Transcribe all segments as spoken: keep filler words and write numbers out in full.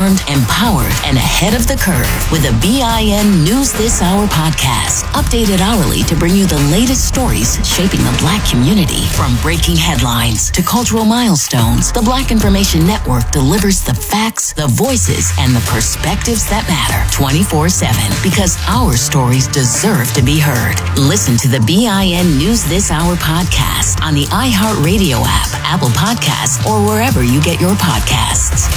informed, empowered, and ahead of the curve with a B I N News This Hour podcast. Updated hourly to bring you the latest stories shaping the Black community. From breaking headlines to cultural milestones, the Black Information Network delivers the facts, the voices, and the perspectives that matter twenty-four seven, because our stories deserve to be heard. Listen to the B I N News This Hour podcast on the iHeartRadio app, Apple Podcasts, or wherever you get your podcasts.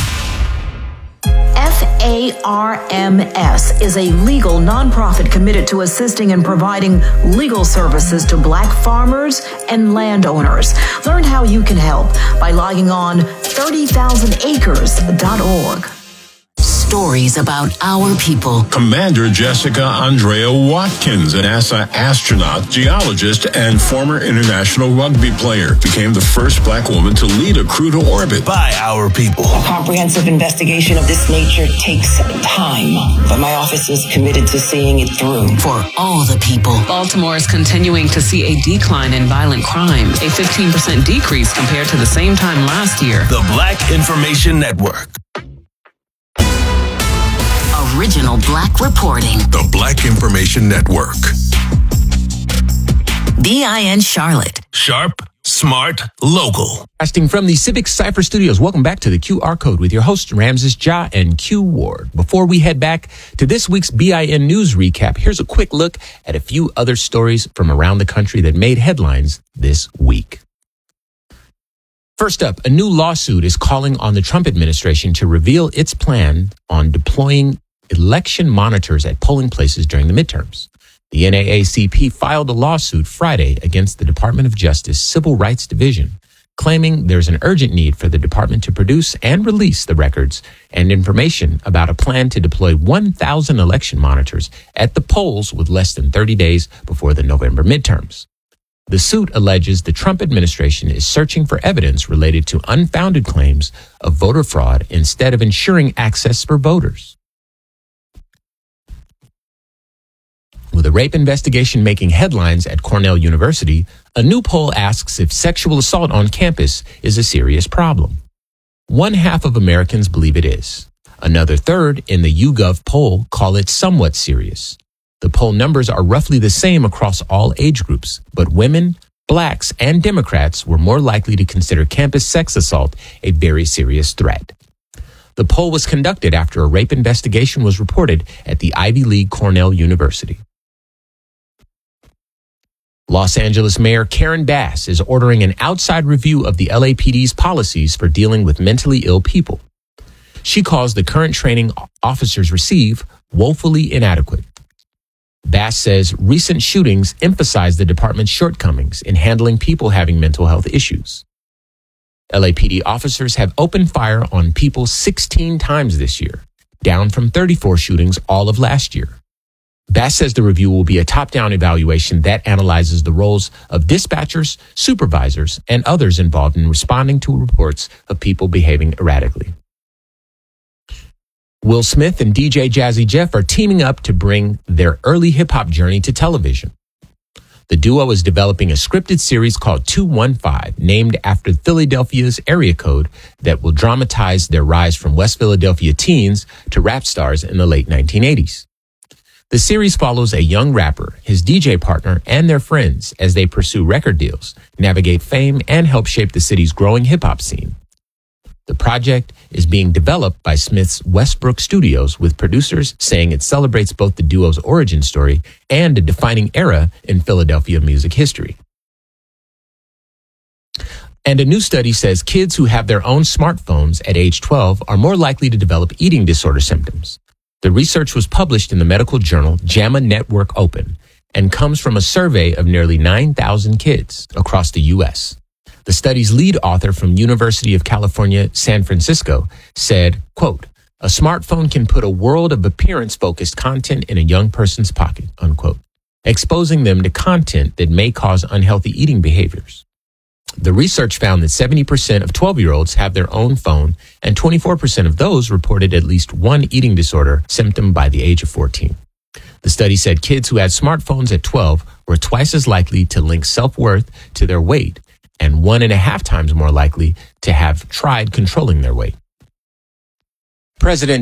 F A R M S is a legal nonprofit committed to assisting and providing legal services to Black farmers and landowners. Learn how you can help by logging on thirty thousand acres dot org. Stories about our people. Commander Jessica Andrea Watkins, a NASA astronaut, geologist, and former international rugby player, became the first Black woman to lead a crew to orbit. By our people. A comprehensive investigation of this nature takes time, but my office is committed to seeing it through. For all the people. Baltimore is continuing to see a decline in violent crime, a fifteen percent decrease compared to the same time last year. The Black Information Network. Original Black reporting. The Black Information Network. B I N Charlotte. Sharp, smart, local. Casting from the Civic Cypher Studios, welcome back to the Q R Code with your hosts, Ramses Ja and Q Ward. Before we head back to this week's B I N News Recap, here's a quick look at a few other stories from around the country that made headlines this week. First up, a new lawsuit is calling on the Trump administration to reveal its plan on deploying election monitors at polling places during the midterms. The N double A C P filed a lawsuit Friday against the Department of Justice Civil Rights Division, claiming there's an urgent need for the department to produce and release the records and information about a plan to deploy one thousand election monitors at the polls with less than thirty days before the November midterms. The suit alleges the Trump administration is searching for evidence related to unfounded claims of voter fraud instead of ensuring access for voters. With a rape investigation making headlines at Cornell University, a new poll asks if sexual assault on campus is a serious problem. One half of Americans believe it is. Another third in the YouGov poll call it somewhat serious. The poll numbers are roughly the same across all age groups, but women, Blacks, and Democrats were more likely to consider campus sex assault a very serious threat. The poll was conducted after a rape investigation was reported at the Ivy League Cornell University. Los Angeles Mayor Karen Bass is ordering an outside review of the L A P D's policies for dealing with mentally ill people. She calls the current training officers receive woefully inadequate. Bass says recent shootings emphasize the department's shortcomings in handling people having mental health issues. L A P D officers have opened fire on people sixteen times this year, down from thirty-four shootings all of last year. Bass says the review will be a top-down evaluation that analyzes the roles of dispatchers, supervisors, and others involved in responding to reports of people behaving erratically. Will Smith and D J Jazzy Jeff are teaming up to bring their early hip-hop journey to television. The duo is developing a scripted series called two one five, named after Philadelphia's area code, that will dramatize their rise from West Philadelphia teens to rap stars in the late nineteen eighties. The series follows a young rapper, his D J partner, and their friends as they pursue record deals, navigate fame, and help shape the city's growing hip-hop scene. The project is being developed by Smith's Westbrook Studios, with producers saying it celebrates both the duo's origin story and a defining era in Philadelphia music history. And a new study says kids who have their own smartphones at age twelve are more likely to develop eating disorder symptoms. The research was published in the medical journal JAMA Network Open and comes from a survey of nearly nine thousand kids across the U S. The study's lead author from University of California, San Francisco, said, quote, "A smartphone can put a world of appearance-focused content in a young person's pocket," unquote, exposing them to content that may cause unhealthy eating behaviors. The research found that seventy percent of twelve-year-olds have their own phone, and twenty-four percent of those reported at least one eating disorder symptom by the age of fourteen. The study said kids who had smartphones at twelve were twice as likely to link self-worth to their weight and one and a half times more likely to have tried controlling their weight. President